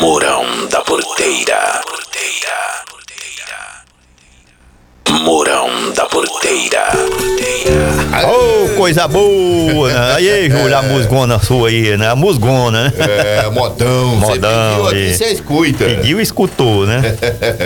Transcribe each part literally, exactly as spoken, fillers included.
Mourão da Porteira. Mourão da Porteira. Ô, oh, coisa boa, né? Aí, Júlio, a musgona sua aí, né? A musgona, né? É, modão. Modão. Você pediu aqui, você escuta. Pediu e escutou, né?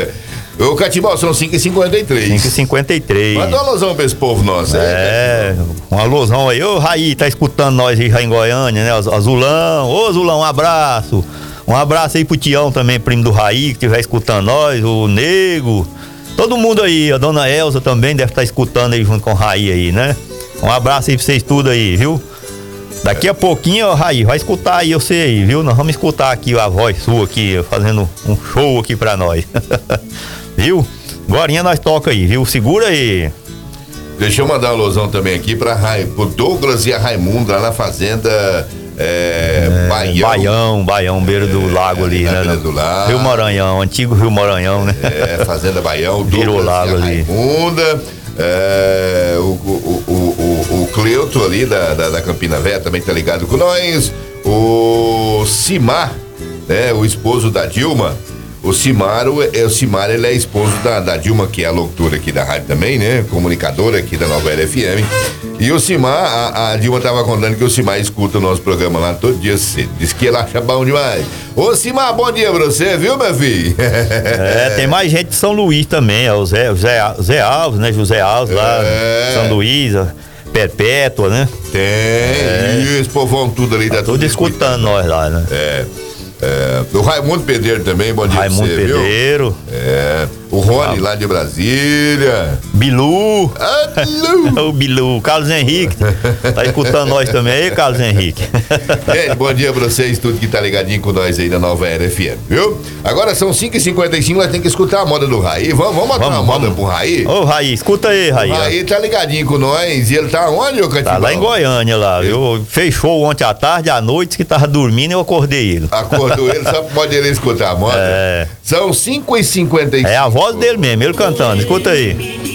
Ô, Catimbau, são cinco e cinquenta e três. cinco e cinquenta e três. Manda uma alusão pra esse povo nosso. É, uma alusão aí. Ô, Raí, tá escutando nós aí em Goiânia, né? Azulão. Ô, Azulão, um abraço. Um abraço aí pro Tião também, primo do Raí, que estiver escutando nós, o Nego. Todo mundo aí, a dona Elza também deve estar escutando aí junto com o Raí aí, né? Um abraço aí pra vocês tudo aí, viu? Daqui a pouquinho, ó, Raí, vai escutar aí você aí, viu? Nós vamos escutar aqui a voz sua aqui, fazendo um show aqui pra nós. Viu? Agorinha nós toca aí, viu? Segura aí. Deixa eu mandar uma alusão também aqui pra Ra... pro Douglas e a Raimunda lá na fazenda é, é, Baião. Baião, Baião, beira do é, lago ali, na né? beira do lago. Rio Maranhão, antigo Rio Maranhão, né? É, fazenda Baião, Virou Douglas lago e a ali. Raimunda. É, o, o, o, o, o Cleuto ali da, da, da Campina Velha também tá ligado com nós. O Cimar, né? O esposo da Dilma. O Cimaro, é, o Cimar, ele é esposo da, da Dilma, que é a locutora aqui da rádio também, né? Comunicadora aqui da Nova Era F M. E o Cimar, a, a Dilma tava contando que o Cimar escuta o nosso programa lá todo dia cedo. Diz que ele acha bom demais. Ô, Cimar, bom dia pra você, viu, meu filho? É, tem mais gente de São Luís também, é o Zé, o Zé, Zé Alves, né? José Alves lá, É. São Luís, a Perpétua, né? Tem, É. e esse povão tudo ali. Tá Tudo escutando nós lá, né? É. É, o Raimundo Pedreiro também, bom dia Raimundo pra você, Pedreiro. viu? É, o Rony lá de Brasília. Bilu. Ah, Bilu. O Bilu. Carlos Henrique. Tá escutando nós também aí, Carlos Henrique. Gente, bom dia pra vocês, tudo que tá ligadinho com nós aí na Nova Era F M, viu? Agora são cinco e cinquenta e cinco, nós temos que escutar a moda do Raí. Vamos, vamos botar uma moda pro Raí? Ô, Raí, escuta aí, Raí. O Raí tá ligadinho com nós e ele tá onde, ô Catimbau? Tá lá em Goiânia, lá, viu? Fechou ontem à tarde, à noite, que tava dormindo, eu acordei ele. Acordou ele só pra poder ele escutar a moda? É. São cinco e cinquenta e cinco. É a voz dele mesmo, ele cantando. Escuta aí.